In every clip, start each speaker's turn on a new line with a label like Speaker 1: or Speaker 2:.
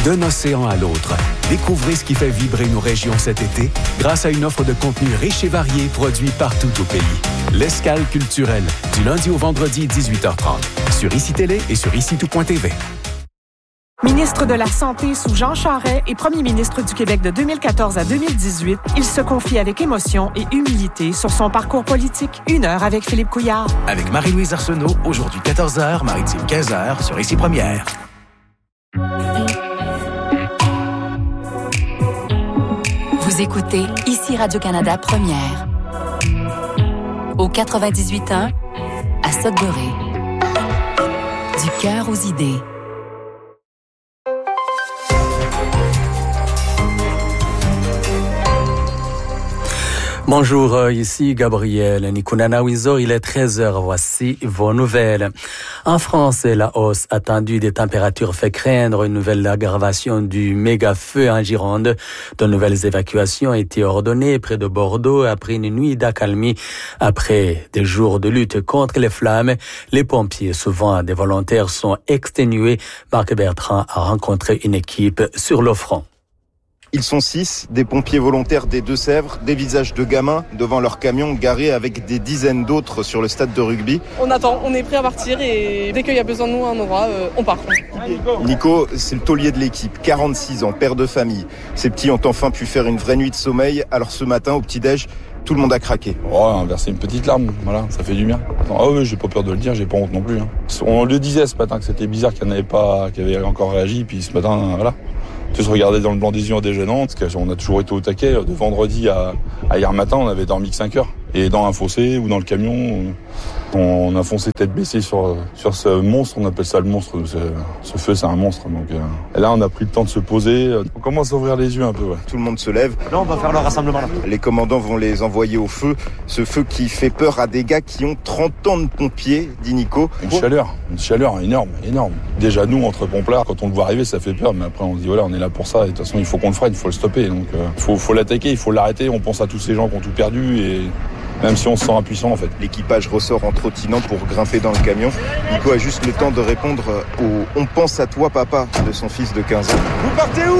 Speaker 1: d'un océan à l'autre. Découvrez ce qui fait vibrer nos régions cet été grâce à une offre de contenu riche et varié produit partout au pays. L'Escale culturelle, du lundi au vendredi 18h30, sur ICI Télé et sur ICI-tout.tv.
Speaker 2: Ministre de la Santé sous Jean Charest et premier ministre du Québec de 2014 à 2018, il se confie avec émotion et humilité sur son parcours politique. 1 heure avec Philippe Couillard.
Speaker 3: Avec Marie-Louise Arsenault, aujourd'hui 14h, Maritime 15h, sur ICI Première.
Speaker 4: Vous écoutez ICI Radio-Canada Première. Au 98.1, à Sudbury. Du cœur aux idées.
Speaker 5: Bonjour, ici Gabriel Nikunana-Wizo, il est 13h, voici vos nouvelles. En France, la hausse attendue des températures fait craindre une nouvelle aggravation du méga-feu en Gironde. De nouvelles évacuations ont été ordonnées près de Bordeaux après une nuit d'accalmie. Après des jours de lutte contre les flammes, les pompiers, souvent des volontaires, sont exténués. Marc Bertrand a rencontré une équipe sur le front.
Speaker 6: Ils sont 6, des pompiers volontaires des Deux-Sèvres, des visages de gamins devant leur camion garé avec des dizaines d'autres sur le stade de rugby.
Speaker 7: On attend, on est prêt à partir et dès qu'il y a besoin de nous, on part.
Speaker 6: Nico, c'est le taulier de l'équipe, 46 ans, père de famille. Ces petits ont enfin pu faire une vraie nuit de sommeil, alors ce matin au petit-déj, tout le monde a craqué.
Speaker 8: Oh, verser une petite larme, voilà, ça fait du bien. Ah oui, j'ai pas peur de le dire, j'ai pas honte non plus. On le disait ce matin que c'était bizarre qu'il n'y en avait pas, qui avait encore réagi, puis ce matin, voilà. Tous regarder dans le blanc des yeux en déjeunant, parce qu'on a toujours été au taquet. De vendredi à hier matin, on avait dormi que 5 heures. Et dans un fossé ou dans le camion, on a foncé tête baissée sur ce monstre, on appelle ça le monstre. Ce feu, c'est un monstre. Donc là, on a pris le temps de se poser. On commence à ouvrir les yeux un peu. Ouais.
Speaker 6: Tout le monde se lève.
Speaker 9: Là, on va faire le rassemblement. Là.
Speaker 6: Les commandants vont les envoyer au feu. Ce feu qui fait peur à des gars qui ont 30 ans de pompiers, dit Nico.
Speaker 8: Une chaleur énorme. Déjà, nous, entre pomplards, quand on le voit arriver, ça fait peur. Mais après, on se dit, voilà, on est là pour ça. Et de toute façon, il faut qu'on le freine, il faut le stopper. Donc, faut l'attaquer, il faut l'arrêter. On pense à tous ces gens qui ont tout perdu et même si on se sent impuissant en fait.
Speaker 6: L'équipage ressort en trottinant pour grimper dans le camion. Nico a juste le temps de répondre au « On pense à toi papa » de son fils de 15 ans.
Speaker 9: Vous partez où ?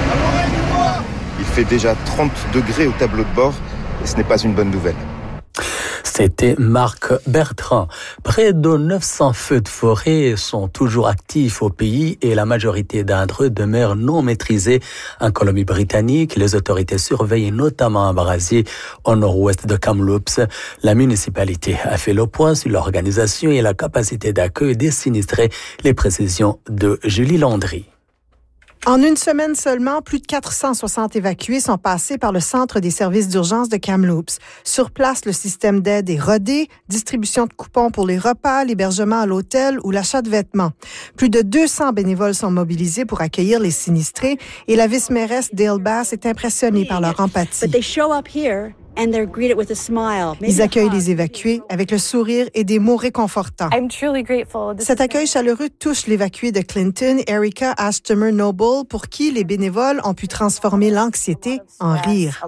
Speaker 6: Il fait déjà 30 degrés au tableau de bord et ce n'est pas une bonne nouvelle.
Speaker 5: C'était Marc Bertrand. Près de 900 feux de forêt sont toujours actifs au pays et la majorité d'entre eux demeurent non maîtrisés. En Colombie-Britannique, les autorités surveillent notamment un brasier au nord-ouest de Kamloops. La municipalité a fait le point sur l'organisation et la capacité d'accueil des sinistrés. Les précisions de Julie Landry.
Speaker 10: En une semaine seulement, plus de 460 évacués sont passés par le centre des services d'urgence de Kamloops. Sur place, le système d'aide est rodé, distribution de coupons pour les repas, l'hébergement à l'hôtel ou l'achat de vêtements. Plus de 200 bénévoles sont mobilisés pour accueillir les sinistrés et la vice-mairesse Dale Bass est impressionnée par leur empathie. Ils accueillent les évacués avec le sourire et des mots réconfortants. Cet accueil chaleureux touche l'évacuée de Clinton, Erica Astomer-Noble, pour qui les bénévoles ont pu transformer l'anxiété en rire.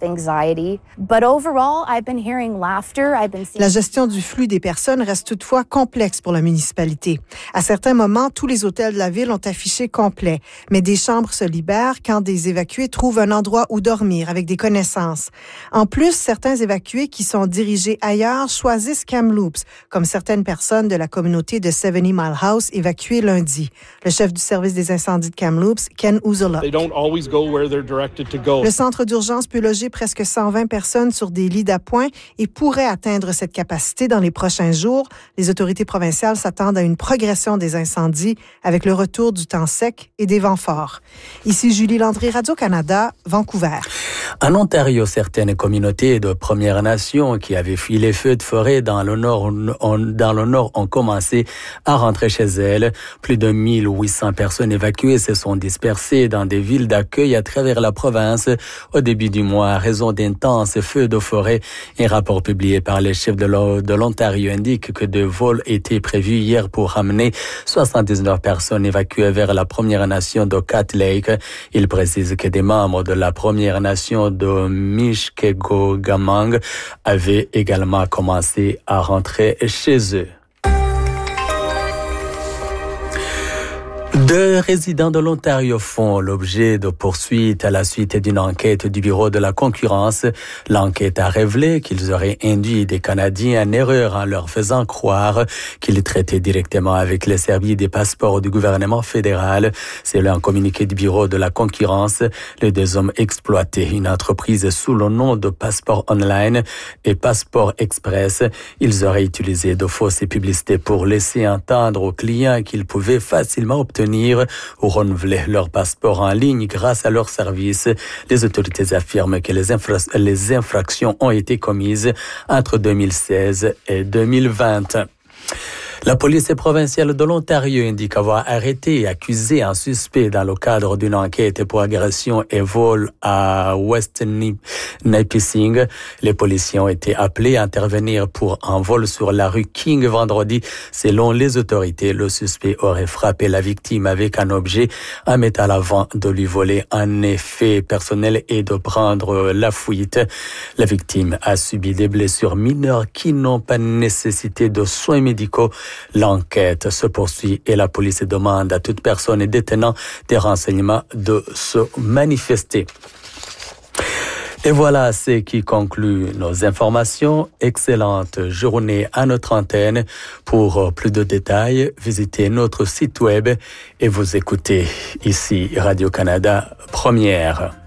Speaker 10: La gestion du flux des personnes reste toutefois complexe pour la municipalité. À certains moments, tous les hôtels de la ville ont affiché complet, mais des chambres se libèrent quand des évacués trouvent un endroit où dormir avec des connaissances. En plus, certains évacués qui sont dirigés ailleurs choisissent Kamloops, comme certaines personnes de la communauté de 70 Mile House évacuées lundi. Le chef du service des incendies de Kamloops, Ken Uzolok. Le centre d'urgence peut loger presque 120 personnes sur des lits d'appoint et pourrait atteindre cette capacité dans les prochains jours. Les autorités provinciales s'attendent à une progression des incendies avec le retour du temps sec et des vents forts. Ici Julie Landry, Radio-Canada, Vancouver.
Speaker 5: En Ontario, certaines communautés de Premières Nations qui avaient fui les feux de forêt dans le Nord ont commencé à rentrer chez elles. Plus de 1800 personnes évacuées se sont dispersées dans des villes d'accueil à travers la province au début du mois à raison d'intenses feux de forêt. Un rapport publié par les chefs de l'Ontario indique que des vols étaient prévus hier pour ramener 79 personnes évacuées vers la Première Nation de Cat Lake. Il précise que des membres de la Première Nation de Mishkego-Gamang avaient également commencé à rentrer chez eux. Deux résidents de l'Ontario font l'objet de poursuites à la suite d'une enquête du Bureau de la concurrence. L'enquête a révélé qu'ils auraient induit des Canadiens en erreur en leur faisant croire qu'ils traitaient directement avec les services des passeports du gouvernement fédéral. C'est un communiqué du Bureau de la concurrence. Les deux hommes exploitaient une entreprise sous le nom de Passeport Online et Passeport Express. Ils auraient utilisé de fausses publicités pour laisser entendre aux clients qu'ils pouvaient facilement obtenir ou renouveler leur passeport en ligne grâce à leur service. Les autorités affirment que les infractions ont été commises entre 2016 et 2020. La police provinciale de l'Ontario indique avoir arrêté et accusé un suspect dans le cadre d'une enquête pour agression et vol à West Nipissing. Les policiers ont été appelés à intervenir pour un vol sur la rue King vendredi. Selon les autorités, le suspect aurait frappé la victime avec un objet en métal avant de lui voler un effet personnel et de prendre la fuite. La victime a subi des blessures mineures qui n'ont pas nécessité de soins médicaux. L'enquête se poursuit et la police demande à toute personne détenant des renseignements de se manifester. Et voilà ce qui conclut nos informations. Excellente journée à notre antenne. Pour plus de détails, visitez notre site web et vous écoutez ici Radio-Canada Première.